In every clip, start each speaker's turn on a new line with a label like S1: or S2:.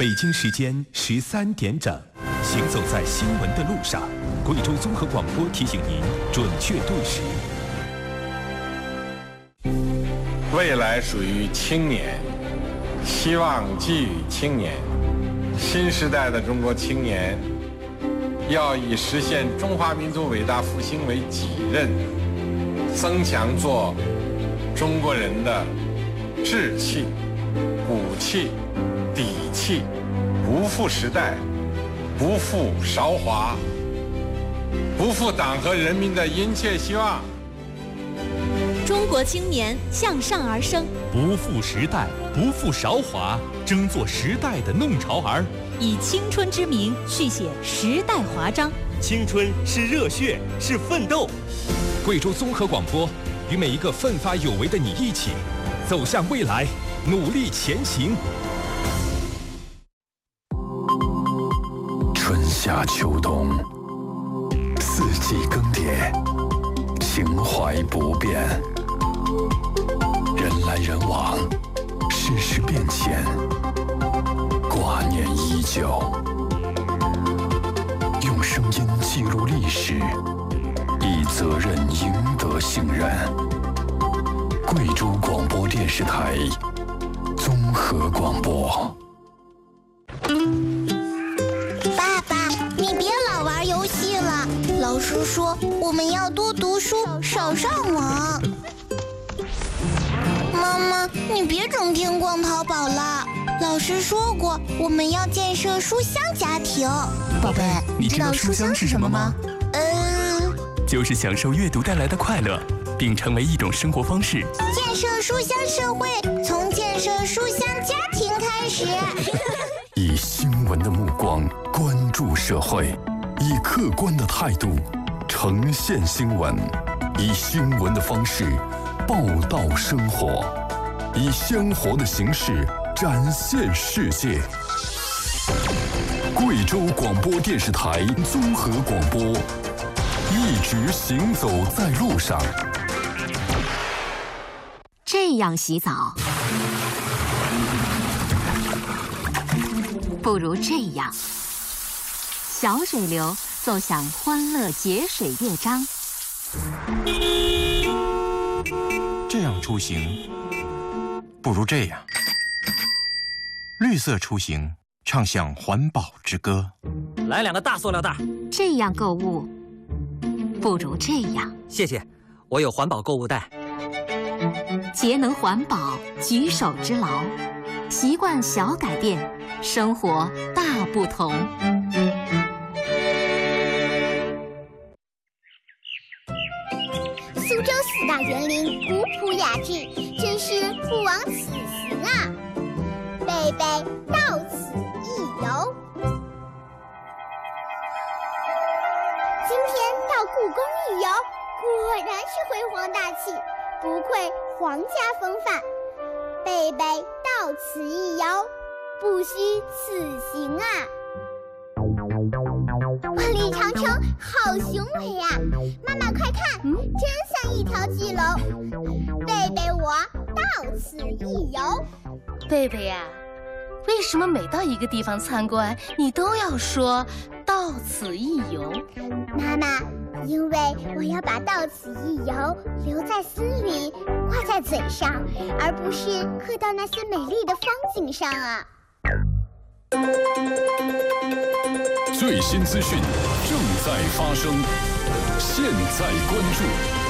S1: 北京时间13点整，行走在新闻的路上，贵州综合广播提醒您准确对时。
S2: 未来属于青年，希望寄予青年。新时代的中国青年，要以实现中华民族伟大复兴为己任，增强做中国人的志气、骨气、底气，不负时代，不负韶华，不负党和人民的殷切希望。
S3: 中国青年向上而生，
S4: 不负时代，不负韶华，争做时代的弄潮儿，
S3: 以青春之名续写时代华章。
S4: 青春是热血，是奋斗。
S1: 贵州综合广播与每一个奋发有为的你一起，走向未来，努力前行。
S5: 春夏秋冬，四季更迭，情怀不变。人来人往，世事变迁，挂念依旧。用声音记录历史，以责任赢得信任。贵州广播电视台综合广播。
S6: 爸爸，你别老玩游戏了，老师说我们要多读书，少上网。妈妈，你别整天逛淘宝了，老师说过我们要建设书香家庭。
S7: 宝贝，你知道书香是什么吗？
S8: 就是享受阅读带来的快乐，并成为一种生活方式。
S6: 建设书香社会，从建设书香家庭开始。
S5: 以新闻的目光关注社会，以客观的态度呈现新闻，以新闻的方式报道生活，以鲜活的形式展现世界。贵州广播电视台综合广播，一直行走在路上。
S9: 这样洗澡，不如这样。小水流奏响欢乐节水乐章。
S10: 这样出行，不如这样。绿色出行，唱响环保之歌。
S11: 来2个大塑料袋。
S9: 这样购物，不如这样。
S11: 谢谢，我有环保购物袋。
S9: 节能环保，举手之劳，习惯小改变，生活大不同。
S6: 苏州4大园林古朴雅致，真是不枉此行啊！贝贝到此一游。今天到故宫一游，果然是辉煌大气，不愧皇家风范。贝贝到此一游，不虚此行啊！万里长城好雄伟呀！妈妈快看，真像一条巨龙。贝贝我到此一游。
S7: 贝贝呀，为什么每到一个地方参观，你都要说到此一游？
S6: 妈妈，因为我要把到此一游留在心里，挂在嘴上，而不是刻到那些美丽的风景上啊。
S5: 最新资讯正在发生，现在关注。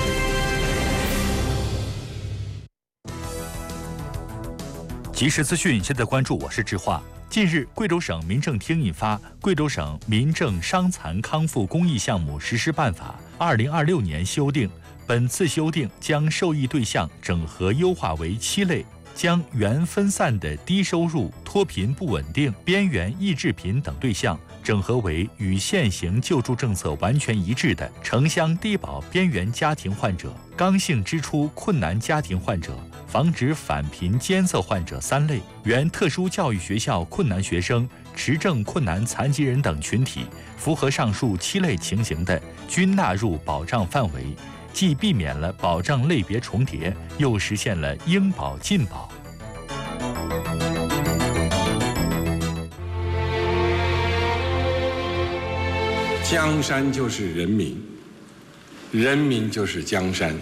S4: 即时资讯，现在关注，我是志化。近日，贵州省民政厅印发《贵州省民政伤残康复公益项目实施办法（2026年修订）》。本次修订将受益对象整合优化为7类。将原分散的低收入、脱贫不稳定、边缘易致贫等对象整合为与现行救助政策完全一致的城乡低保边缘家庭患者、刚性支出困难家庭患者、防止返贫监测患者3类。原特殊教育学校困难学生、持证困难残疾人等群体，符合上述7类情形的，均纳入保障范围。既避免了保障类别重叠，又实现了应保尽保。
S2: 江山就是人民，人民就是江山。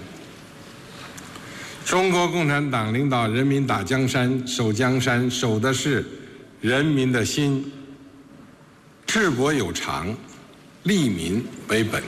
S2: 中国共产党领导人民打江山、守江山，守的是人民的心。治国有常，利民为本。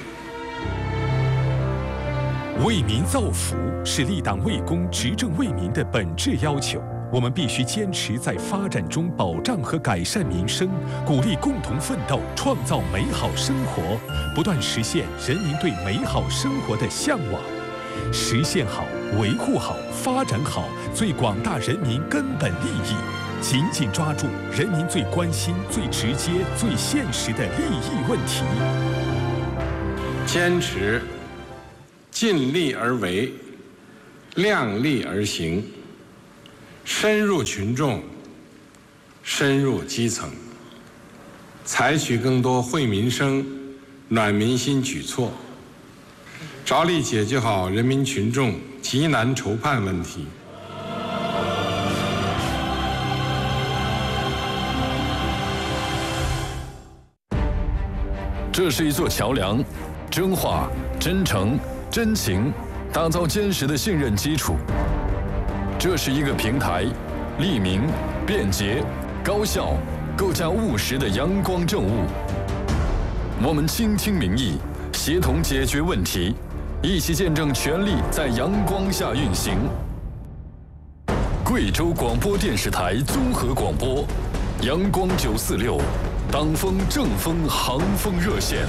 S1: 为民造福是立党为公、执政为民的本质要求。我们必须坚持在发展中保障和改善民生，鼓励共同奋斗，创造美好生活，不断实现人民对美好生活的向往。实现好、维护好、发展好最广大人民根本利益，紧紧抓住人民最关心、最直接、最现实的利益问题。
S2: 坚持尽力而为，量力而行，深入群众，深入基层，采取更多惠民生、暖民心举措，着力解决好人民群众急难愁盼问题。
S5: 这是一座桥梁，真话、真诚、真情，打造坚实的信任基础。这是一个平台，利民、便捷、高效，构架务实的阳光政务。我们倾听民意，协同解决问题，一起见证权力在阳光下运行。贵州广播电视台综合广播，阳光946，党风政风航风热线。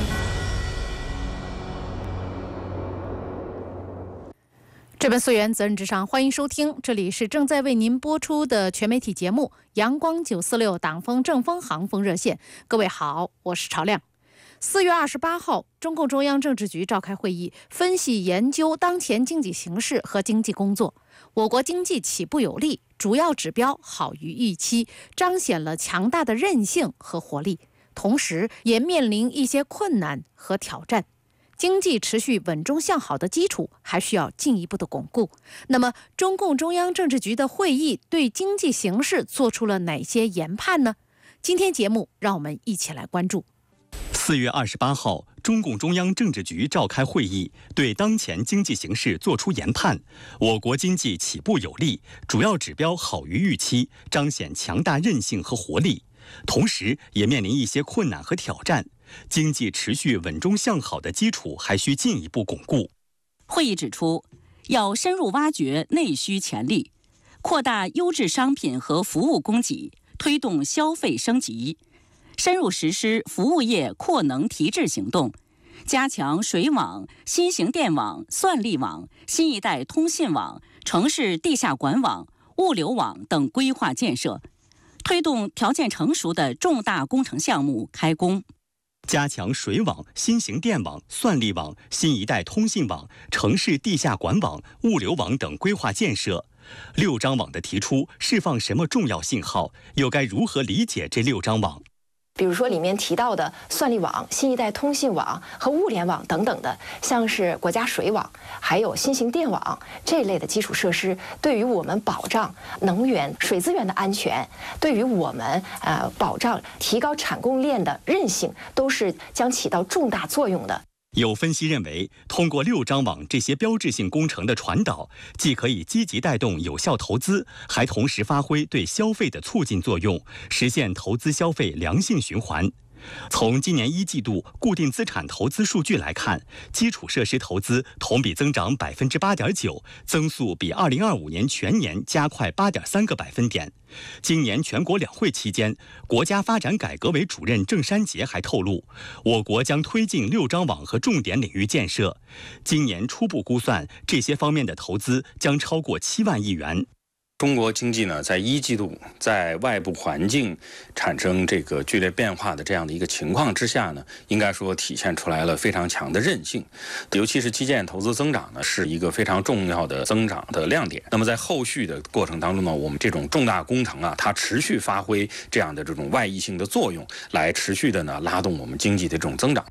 S12: 这本溯源责任至上，欢迎收听，这里是正在为您播出的全媒体节目《阳光946党风政风航风热线》。各位好，我是朝亮。4月28号，中共中央政治局召开会议，分析研究当前经济形势和经济工作。我国经济起步有力，主要指标好于预期，彰显了强大的韧性和活力，同时也面临一些困难和挑战。经济持续稳中向好的基础还需要进一步的巩固。那么，中共中央政治局的会议对经济形势做出了哪些研判呢？今天节目让我们一起来关注。
S13: 4月28号，中共中央政治局召开会议，对当前经济形势作出研判。我国经济起步有力，主要指标好于预期，彰显强大韧性和活力，同时也面临一些困难和挑战。经济持续稳中向好的基础还需进一步巩固。
S14: 会议指出，要深入挖掘内需潜力，扩大优质商品和服务供给，推动消费升级，深入实施服务业扩能提质行动，加强水网、新型电网、算力网、新一代通信网、城市地下管网、物流网等规划建设，推动条件成熟的重大工程项目开工。
S13: 加强水网、新型电网、算力网、新一代通信网、城市地下管网、物流网等规划建设。6张网的提出释放什么重要信号？又该如何理解这6张网？
S15: 比如说里面提到的算力网、新一代通信网和物联网等等的，像是国家水网，还有新型电网这类的基础设施，对于我们保障能源、水资源的安全，对于我们保障提高产供链的韧性，都是将起到重大作用的。
S13: 有分析认为，通过6张网这些标志性工程的传导，既可以积极带动有效投资，还同时发挥对消费的促进作用，实现投资消费良性循环。从今年1季度固定资产投资数据来看，基础设施投资同比增长8.9%，增速比2025年全年加快8.3个百分点。今年全国两会期间，国家发展改革委主任郑山杰还透露，我国将推进6张网和重点领域建设。今年初步估算，这些方面的投资将超过7万亿元。
S16: 中国经济呢，在1季度在外部环境产生这个剧烈变化的这样的一个情况之下呢，应该说体现出来了非常强的韧性，尤其是基建投资增长呢，是一个非常重要的增长的亮点。那么在后续的过程当中呢，我们这种重大工程啊，它持续发挥这样的这种外溢性的作用，来持续的呢拉动我们经济的这种增长。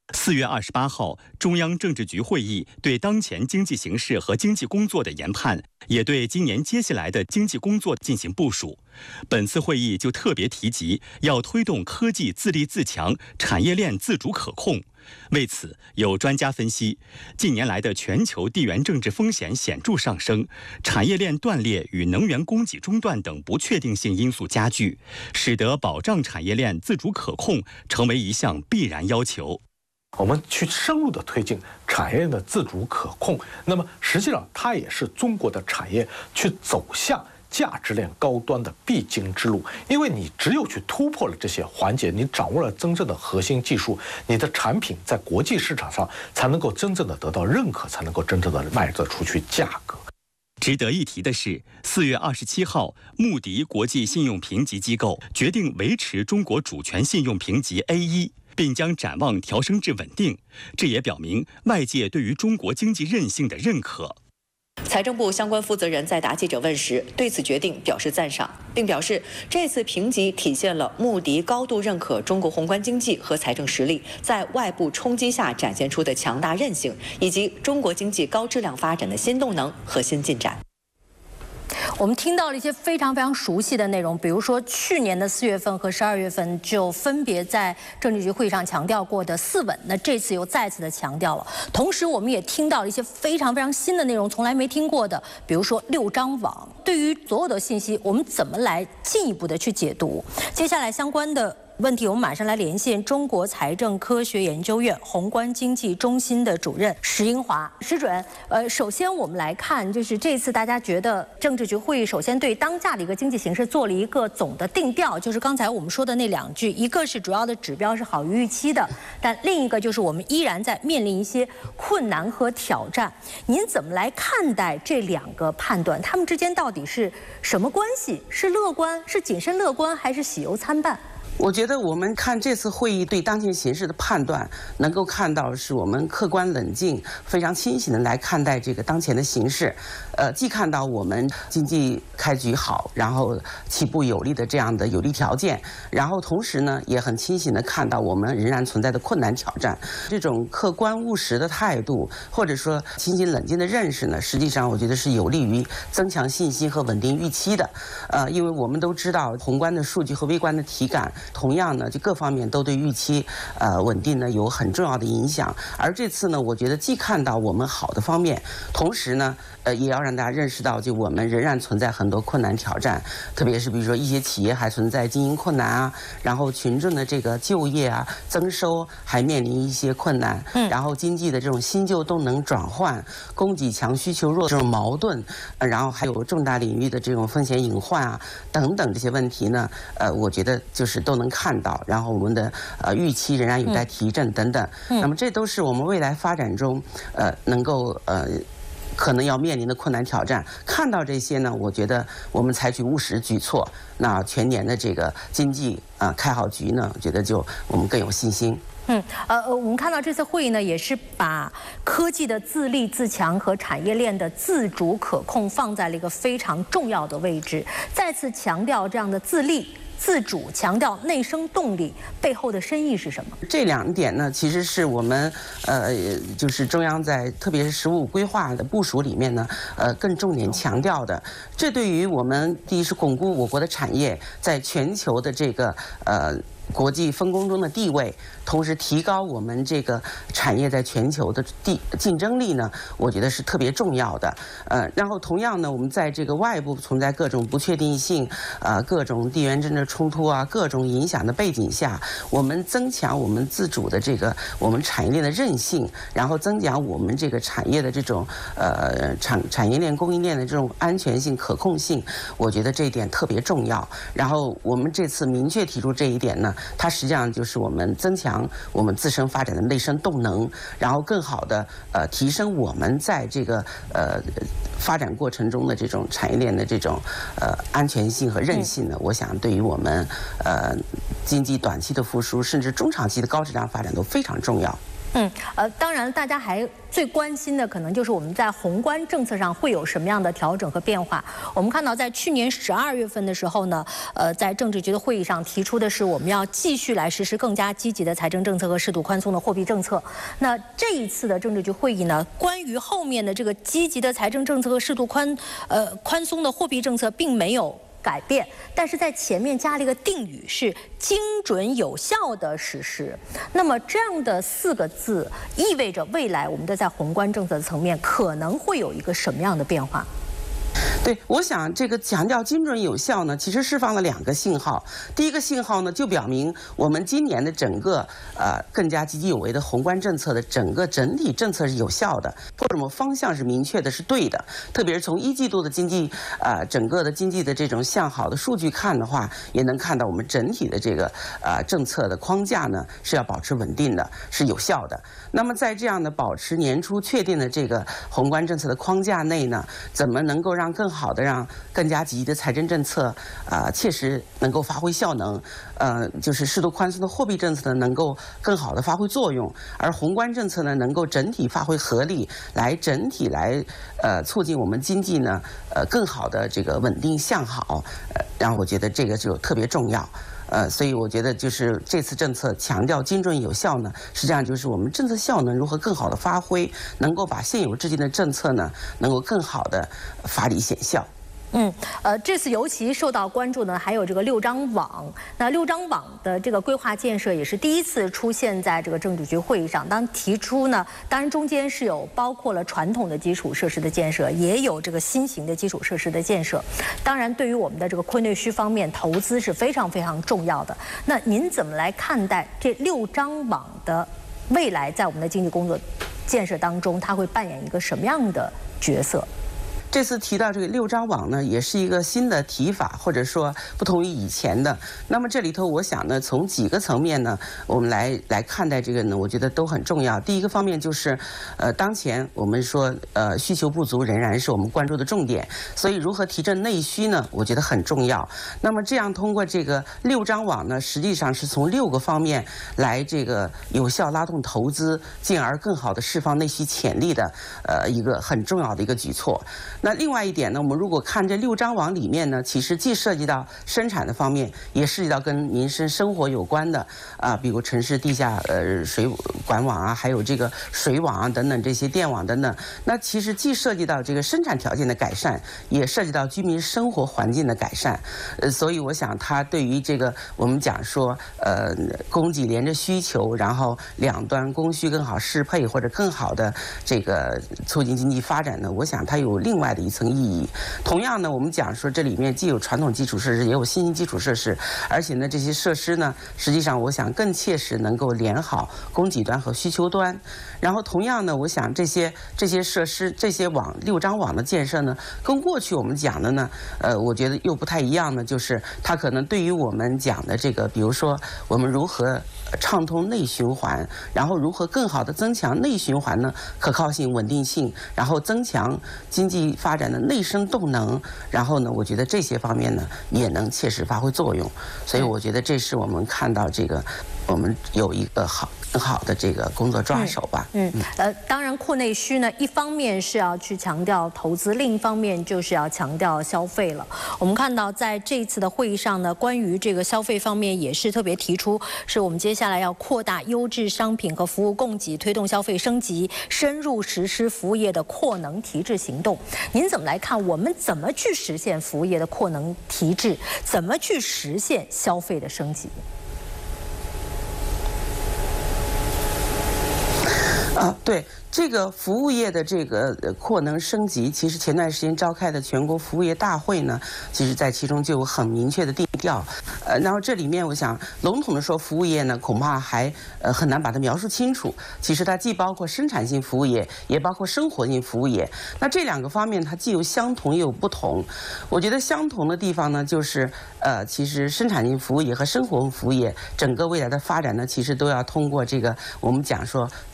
S13: 4月28号，中央政治局会议对当前经济形势和经济工作的研判，也对今年接下来的经济工作进行部署。本次会议就特别提及，要推动科技自立自强，产业链自主可控。为此，有专家分析，近年来的全球地缘政治风险显著上升，产业链断裂与能源供给中断等不确定性因素加剧，使得保障产业链自主可控成为一项必然要求。
S17: 我们去深入的推进产业链的自主可控，那么实际上它也是中国的产业去走向价值链高端的必经之路。因为你只有去突破了这些环节，你掌握了真正的核心技术，你的产品在国际市场上才能够真正的得到认可，才能够真正的卖得出去价格。
S13: 值得一提的是，4月27号，穆迪国际信用评级机构决定维持中国主权信用评级 A1。并将展望调升至稳定，这也表明外界对于中国经济韧性的认可。
S18: 财政部相关负责人在答记者问时，对此决定表示赞赏，并表示这次评级体现了穆迪高度认可中国宏观经济和财政实力在外部冲击下展现出的强大韧性，以及中国经济高质量发展的新动能和新进展。
S12: 我们听到了一些非常熟悉的内容，比如说去年的4月份和12月份就分别在政治局会议上强调过的4稳，那这次又再次的强调了。同时，我们也听到了一些非常新的内容，从来没听过的，比如说6张网。对于所有的信息，我们怎么来进一步的去解读？接下来相关的问题，我们马上来连线中国财政科学研究院宏观经济中心的主任石英华。石主任，首先我们来看，就是这次大家觉得政治局会议首先对当下的一个经济形势做了一个总的定调，就是刚才我们说的那2句，一个是主要的指标是好于预期的，但另一个就是我们依然在面临一些困难和挑战。您怎么来看待这2个判断？他们之间到底是什么关系？是乐观，是谨慎乐观，还是喜忧参半？
S19: 我觉得我们看这次会议对当前形势的判断，能够看到是我们客观冷静、非常清醒的来看待这个当前的形势。既看到我们经济开局好，然后起步有利的这样的有利条件，然后同时呢，也很清醒的看到我们仍然存在的困难挑战。这种客观务实的态度，或者说清醒冷静的认识呢，实际上我觉得是有利于增强信心和稳定预期的。因为我们都知道宏观的数据和微观的体感，同样呢，就各方面都对预期稳定呢有很重要的影响。而这次呢，我觉得既看到我们好的方面，同时呢，也要让大家认识到，就我们仍然存在很多困难挑战，特别是比如说一些企业还存在经营困难啊，然后群众的这个就业啊、增收还面临一些困难，然后经济的这种新旧动能转换、供给强需求弱这种矛盾，然后还有重大领域的这种风险隐患啊等等这些问题呢，我觉得就是都能看到，然后我们的预期仍然有待提振等等。那么这都是我们未来发展中能够可能要面临的困难挑战。看到这些呢，我觉得我们采取务实举措，那全年的这个经济开好局呢，我觉得就我们更有信心。
S12: 我们看到这次会议呢，也是把科技的自立自强和产业链的自主可控放在了一个非常重要的位置，再次强调这样的自立自主，强调内生动力背后的深意是什么？
S19: 这2点呢，其实是我们就是中央在特别是15规划的部署里面呢，更重点强调的。这对于我们第一是巩固我国的产业在全球的这个国际分工中的地位，同时提高我们这个产业在全球的竞争力呢，我觉得是特别重要的。然后同样呢，我们在这个外部存在各种不确定性，各种地缘政治冲突啊，各种影响的背景下，我们增强我们自主的这个我们产业链的韧性，然后增强我们这个产业的这种产业链供应链的这种安全性、可控性，我觉得这一点特别重要。然后我们这次明确提出这一点呢，它实际上就是我们增强我们自身发展的内生动能，然后更好的提升我们在这个发展过程中的这种产业链的这种安全性和韧性呢，我想对于我们经济短期的复苏，甚至中长期的高质量发展都非常重要。
S20: 当然，大家还最关心的可能就是我们在宏观政策上会有什么样的调整和变化。我们看到，在去年12月份的时候呢，在政治局的会议上提出的是，我们要继续来实施更加积极的财政政策和适度宽松的货币政策。那这一次的政治局会议呢，关于后面的这个积极的财政政策和适度宽松的货币政策，并没有改变，但是在前面加了一个定语，是精准有效的实施。那么这样的4个字，意味着未来我们的在宏观政策层面可能会有一个什么样的变化？
S19: 对，我想这个强调精准有效呢，其实释放了2个信号。第一个信号呢，就表明我们今年的整个更加积极有为的宏观政策的整体政策是有效的，或者我们方向是明确的，是对的。特别是从1季度的经济整个的经济的这种向好的数据看的话，也能看到我们整体的这个政策的框架呢是要保持稳定的，是有效的。那么在这样的保持年初确定的这个宏观政策的框架内呢，怎么能够让更好的让更加积极的财政政策切实能够发挥效能，就是适度宽松的货币政策呢能够更好的发挥作用，而宏观政策呢能够整体发挥合力，来整体来促进我们经济呢更好的这个稳定向好，然后我觉得这个就特别重要。所以我觉得就是这次政策强调精准有效呢，实际上就是我们政策效能如何更好的发挥，能够把现有制定的政策呢，能够更好的发力显效。
S20: 这次尤其受到关注呢，还有这个6张网。那6张网的这个规划建设也是第一次出现在这个政治局会议上。当提出呢，当然中间是有包括了传统的基础设施的建设，也有这个新型的基础设施的建设。当然，对于我们的这个扩内需方面，投资是非常非常重要的。那您怎么来看待这6张网的未来在我们的经济工作建设当中，它会扮演一个什么样的角色？
S19: 这次提到这个6张网呢，也是一个新的提法，或者说不同于以前的。那么这里头，我想呢，从几个层面呢，我们来看待这个呢，我觉得都很重要。第一个方面就是，当前我们说，需求不足仍然是我们关注的重点，所以如何提振内需呢，我觉得很重要。那么这样通过这个6张网呢，实际上是从6个方面来这个有效拉动投资，进而更好的释放内需潜力的一个很重要的一个举措。那另外一点呢，我们如果看这6张网里面呢，其实既涉及到生产的方面，也涉及到跟民生生活有关的比如城市地下水管网啊，还有这个水网啊等等这些电网等等。那其实既涉及到这个生产条件的改善，也涉及到居民生活环境的改善。所以我想它对于这个我们讲说供给连着需求，然后两端供需更好适配，或者更好的这个促进经济发展呢，我想它有另外的一层意义。同样呢，我们讲说这里面既有传统基础设施，也有新型基础设施，而且呢，这些设施呢，实际上我想更切实能够连好供给端和需求端。然后同样呢，我想这些设施、这些6张网的建设呢，跟过去我们讲的呢，我觉得又不太一样呢，就是它可能对于我们讲的这个，比如说我们如何畅通内循环，然后如何更好的增强内循环呢可靠性、稳定性，然后增强经济发展的内生动能，然后呢，我觉得这些方面呢也能切实发挥作用。所以我觉得这是我们看到这个我们有一个更好的这个工作抓手吧。
S20: 当然扩内需呢，一方面是要去强调投资，另一方面就是要强调消费了。我们看到在这一次的会议上呢，关于这个消费方面也是特别提出，是我们接下来要扩大优质商品和服务供给，推动消费升级，深入实施服务业的扩能提质行动。您怎么来看？我们怎么去实现服务业的扩能提质？怎么去实现消费的升级？
S19: 对。这个服务业的这个扩能升级，其实前段时间召开的全国服务业大会呢，其实在其中就有很明确的定调。然后这里面我想笼统的说，服务业呢恐怕还很难把它描述清楚。其实它既包括生产性服务业，也包括生活性服务业。那这2个方面它既有相同也有不同。我觉得相同的地方呢，就是其实生产性服务业和生活性服务业整个未来的发展呢，其实都要通过这个我们讲说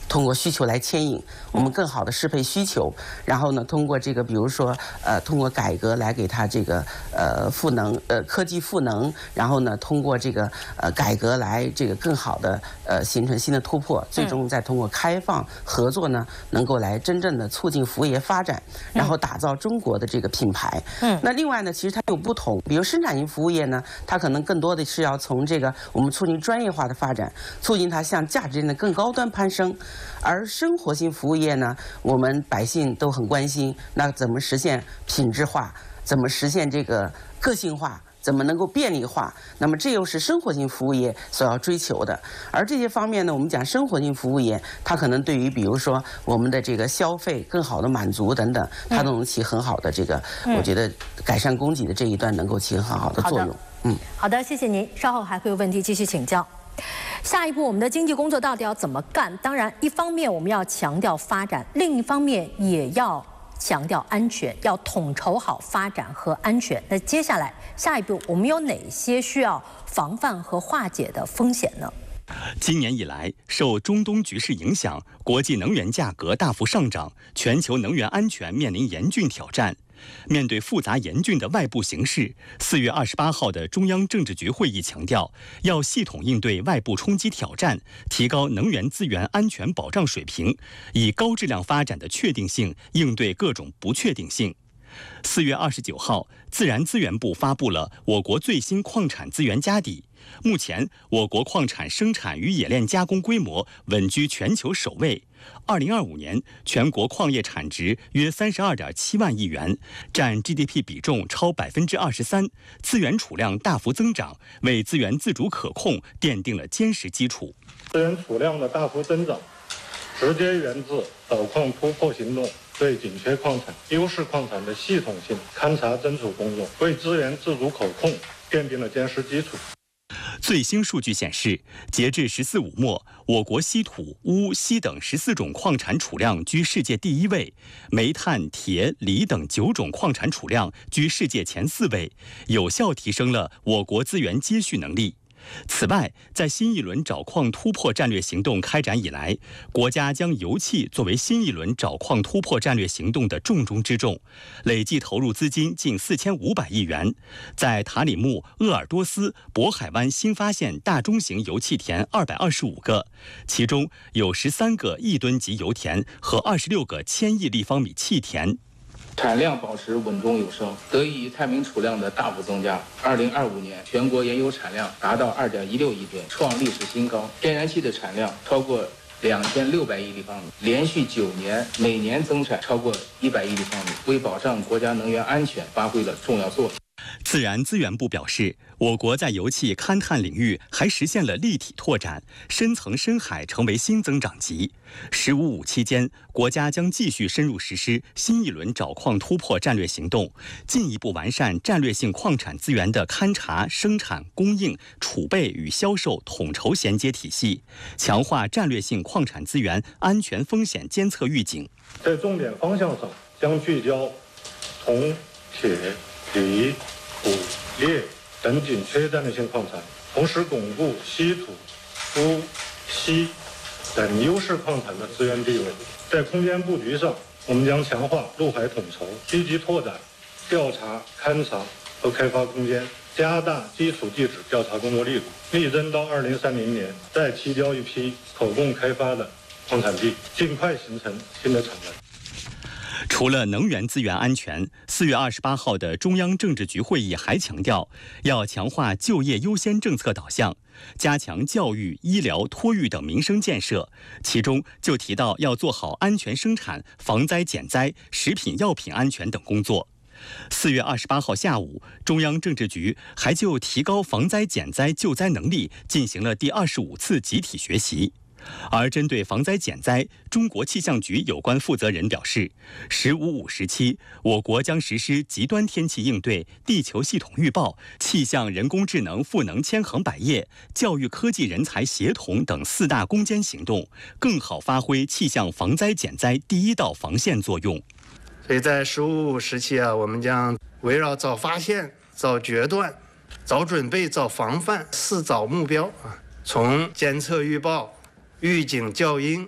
S19: 通过需求来牵引，我们更好的适配需求，然后呢，通过这个比如说通过改革来给它这个赋能科技赋能，然后呢，通过这个改革来这个更好的形成新的突破，最终再通过开放合作呢，能够来真正的促进服务业发展，然后打造中国的这个品牌。那另外呢，其实它有不同，比如生产型服务业呢，它可能更多的是要从这个我们促进专业化的发展，促进它向价值链的更高端攀升。而生活型服务业呢，我们百姓都很关心，那怎么实现品质化？怎么实现这个个性化？怎么能够便利化？那么这又是生活型服务业所要追求的。而这些方面呢，我们讲生活型服务业，它可能对于比如说我们的这个消费更好的满足等等，它都能起很好的这个，我觉得改善供给的这一端能够起很好的作用。
S20: 好的，谢谢您。稍后还会有问题继续请教。下一步我们的经济工作到底要怎么干？当然，一方面我们要强调发展，另一方面也要强调安全，要统筹好发展和安全。那接下来下一步我们有哪些需要防范和化解的风险呢？
S13: 今年以来，受中东局势影响，国际能源价格大幅上涨，全球能源安全面临严峻挑战。面对复杂严峻的外部形势，4月28号的中央政治局会议强调，要系统应对外部冲击挑战，提高能源资源安全保障水平，以高质量发展的确定性应对各种不确定性。4月29号，自然资源部发布了我国最新矿产资源家底。目前，我国矿产生产与冶炼加工规模稳居全球首位。2025年，全国矿业产值约32.7万亿元，占 GDP 比重超23%，资源储量大幅增长，为资源自主可控奠定了坚实基础。
S21: 资源储量的大幅增长，直接源自导矿突破行动对紧缺矿产、优势矿产的系统性勘查侦处工作，为资源自主可控奠定了坚实基础。
S13: 最新数据显示，截至14五末，我国稀土、钨、锡等14种矿产储量居世界第1位，煤炭、铁、锂等9种矿产储量居世界前4位，有效提升了我国资源接续能力。此外，在新一轮找矿突破战略行动开展以来，国家将油气作为新一轮找矿突破战略行动的重中之重，累计投入资金近4500亿元，在塔里木、鄂尔多斯、渤海湾新发现大中型油气田225个，其中有13个亿吨级油田和26个1000亿立方米气田。
S22: 产量保持稳中有升，得益于探明储量的大幅增加。2025年全国原油产量达到2.16亿吨，创历史新高；天然气的产量超过2600亿立方米，连续9年每年增产超过100亿立方米，为保障国家能源安全发挥了重要作用。
S13: 自然资源部表示，我国在油气勘探领域还实现了立体拓展，深层深海成为新增长极。15.5期间，国家将继续深入实施新一轮找矿突破战略行动，进一步完善战略性矿产资源的勘查、生产、供应、储备与销售统筹衔接体系，强化战略性矿产资源安全风险监测预警。
S21: 在重点方向上，将聚焦铜、铁、锂、钴、镍等紧缺战略性矿产，同时巩固稀土、钨、锡等优势矿产的资源地位。在空间布局上，我们将强化陆海统筹，积极拓展调查、勘查和开发空间，加大基础地质调查工作力度，力争到2030年再提交一批可供开发的矿产地，尽快形成新的产能。
S13: 除了能源资源安全，4月28号的中央政治局会议还强调，要强化就业优先政策导向，加强教育、医疗、托育等民生建设。其中就提到要做好安全生产、防灾减灾、食品药品安全等工作。4月28号下午，中央政治局还就提高防灾减灾救灾能力进行了第25次集体学习。而针对防灾减灾，中国气象局有关负责人表示，15.5时期，我国将实施极端天气应对、地球系统预报、气象人工智能赋能千行百业、教育科技人才协同等4大攻坚行动，更好发挥气象防灾减灾第一道防线作用。
S23: 所以在15.5时期我们将围绕早发现、早决断、早准备、早防范4早目标从监测预报、预警校应、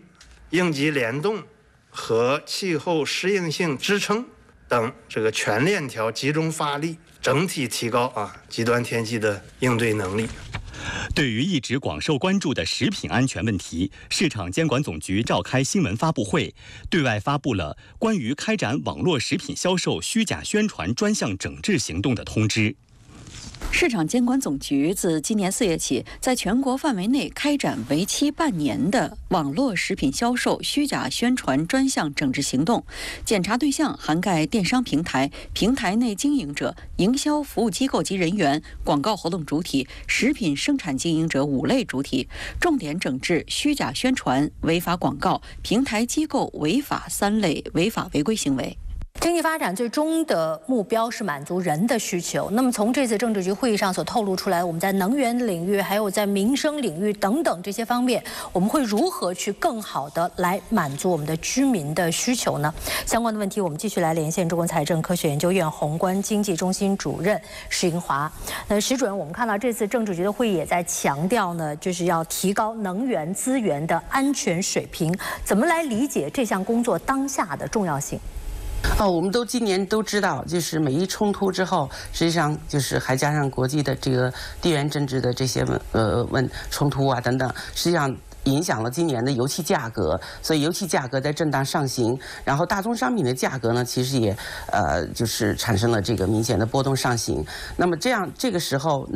S23: 应急联动和气候适应性支撑等这个全链条集中发力，整体提高极端天气的应对能力。
S13: 对于一直广受关注的食品安全问题，市场监管总局召开新闻发布会，对外发布了关于开展网络食品销售虚假宣传专项整治行动的通知。
S3: 市场监管总局自今年4月起，在全国范围内开展为期半年的网络食品销售虚假宣传专项整治行动，检查对象涵盖电商平台、平台内经营者、营销服务机构及人员、广告活动主体、食品生产经营者5类主体，重点整治虚假宣传、违法广告、平台机构违法3类违法违规行为。
S20: 经济发展最终的目标是满足人的需求。那么从这次政治局会议上所透露出来，我们在能源领域，还有在民生领域等等这些方面，我们会如何去更好的来满足我们的居民的需求呢？相关的问题，我们继续来连线中国财政科学研究院宏观经济中心主任石英华。石主任，我们看到这次政治局的会议也在强调呢，就是要提高能源资源的安全水平。怎么来理解这项工作当下的重要性？
S19: 我们今年都知道，就是美伊冲突之后，实际上就是还加上国际的这个地缘政治的这些冲突等等，实际上影响了今年的油气价格，所以油气价格在震荡上行，然后大宗商品的价格呢，其实也就是产生了这个明显的波动上行。那么这个时候。